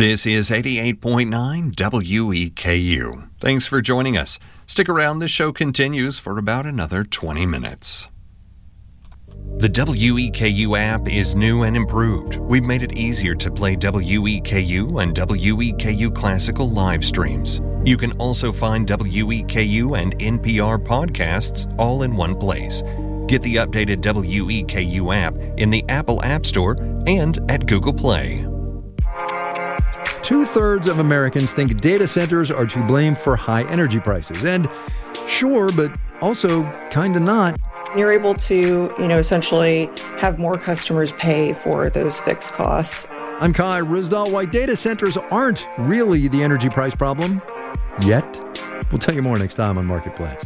This is 88.9 WEKU. Thanks for joining us. Stick around, the show continues for about another 20 minutes. The WEKU app is new and improved. We've made it easier to play WEKU and WEKU Classical live streams. You can also find WEKU and NPR podcasts all in one place. Get the updated WEKU app in the Apple App Store and at Google Play. 2/3 of Americans think data centers are to blame for high energy prices. And sure, but also kind of not. You're able to, essentially have more customers pay for those fixed costs. I'm Kai Ryssdal. Why data centers aren't really the energy price problem yet. We'll tell you more next time on Marketplace.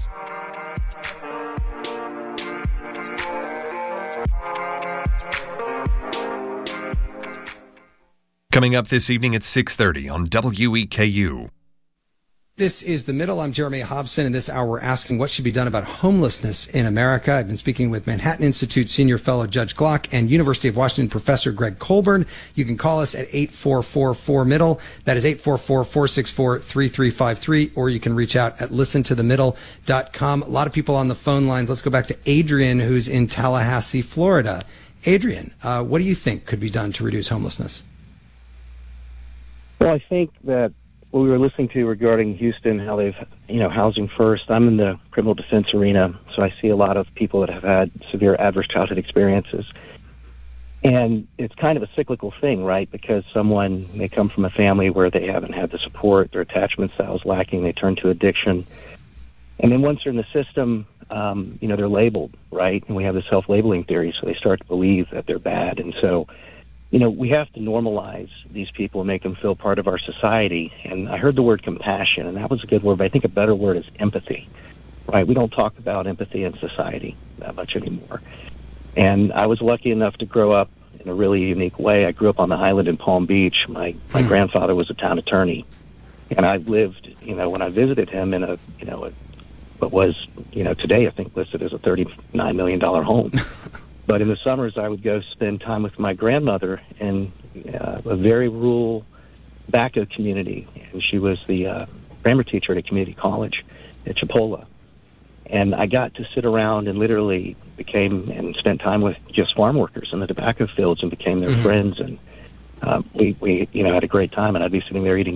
Coming up this evening at 6:30 on WEKU. This is The Middle. I'm Jeremy Hobson, and this hour we're asking what should be done about homelessness in America. I've been speaking with Manhattan Institute Senior Fellow Judge Glock and University of Washington Professor Greg Colburn. You can call us at 844-4MIDDLE. That is 844-464-3353, or you can reach out at listentothemiddle.com. A lot of people on the phone lines. Let's go back to Adrian, who's in Tallahassee, Florida. Adrian, what do you think could be done to reduce homelessness? Well, I think that what we were listening to regarding Houston, how they've, housing first. I'm in the criminal defense arena, so I see a lot of people that have had severe adverse childhood experiences. And it's kind of a cyclical thing, right? Because someone may come from a family where they haven't had the support, their attachment style is lacking, they turn to addiction. And then once they're in the system, they're labeled, right? And we have this self-labeling theory, so they start to believe that they're bad. And so we have to normalize these people and make them feel part of our society. And I heard the word compassion, and that was a good word, but I think a better word is empathy, right? We don't talk about empathy in society that much anymore. And I was lucky enough to grow up in a really unique way. I grew up on the island in Palm Beach. My grandfather was a town attorney. And I lived, when I visited him in what was, today I think listed as a $39 million home. But in the summers, I would go spend time with my grandmother in a very rural back of the community. And she was the grammar teacher at a community college at Chipola. And I got to sit around and literally became and spent time with just farm workers in the tobacco fields and became their friends. And we had a great time. And I'd be sitting there eating